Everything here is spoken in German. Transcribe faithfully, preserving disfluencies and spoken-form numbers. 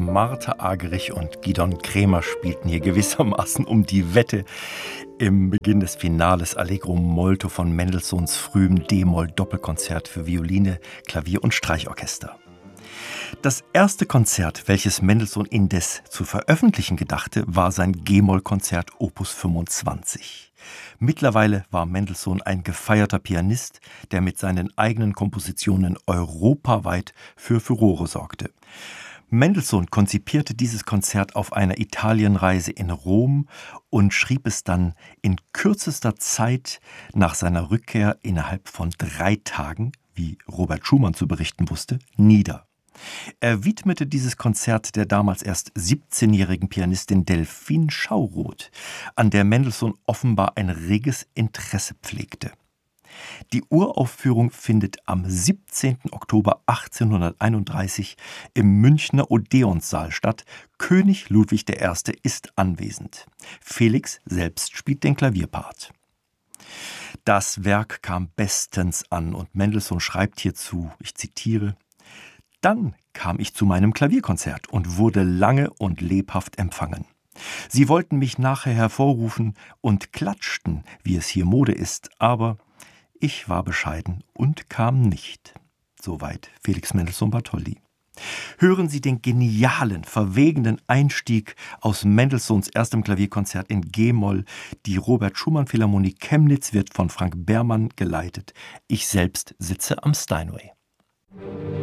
Martha Argerich und Gidon Kremer spielten hier gewissermaßen um die Wette im Beginn des Finales Allegro molto von Mendelssohns frühem D-Moll-Doppelkonzert für Violine, Klavier und Streichorchester. Das erste Konzert, welches Mendelssohn indes zu veröffentlichen gedachte, war sein G-Moll-Konzert Opus fünfundzwanzig. Mittlerweile war Mendelssohn ein gefeierter Pianist, der mit seinen eigenen Kompositionen europaweit für Furore sorgte. Mendelssohn konzipierte dieses Konzert auf einer Italienreise in Rom und schrieb es dann in kürzester Zeit nach seiner Rückkehr innerhalb von drei Tagen, wie Robert Schumann zu berichten wusste, nieder. Er widmete dieses Konzert der damals erst siebzehnjährigen Pianistin Delphine Schauroth, an der Mendelssohn offenbar ein reges Interesse pflegte. Die Uraufführung findet am siebzehnten Oktober achtzehnhunderteinunddreißig im Münchner Odeonssaal statt. König Ludwig der Erste ist anwesend. Felix selbst spielt den Klavierpart. Das Werk kam bestens an und Mendelssohn schreibt hierzu, ich zitiere: Dann kam ich zu meinem Klavierkonzert und wurde lange und lebhaft empfangen. Sie wollten mich nachher hervorrufen und klatschten, wie es hier Mode ist, aber ich war bescheiden und kam nicht. Soweit Felix Mendelssohn Bartholdy. Hören Sie den genialen, verwegenen Einstieg aus Mendelssohns erstem Klavierkonzert in G-Moll. Die Robert Schumann Philharmonie Chemnitz wird von Frank Bermann geleitet. Ich selbst sitze am Steinway.